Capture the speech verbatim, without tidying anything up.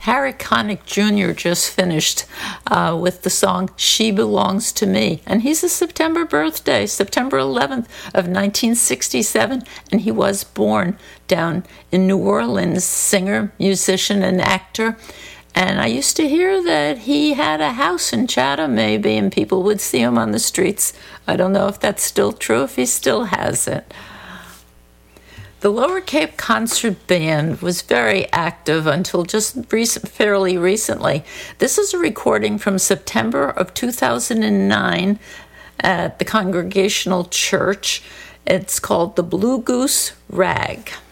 Harry Connick Junior just finished uh, with the song She Belongs to Me. And he's a September birthday, September eleventh of nineteen sixty-seven. And he was born down in New Orleans, singer, musician, and actor. And I used to hear that he had a house in Chatham, maybe, and people would see him on the streets. I don't know if that's still true, if he still has it. The Lower Cape Concert Band was very active until just recent, fairly recently. This is a recording from September of two thousand nine at the Congregational Church. It's called The Blue Goose Rag.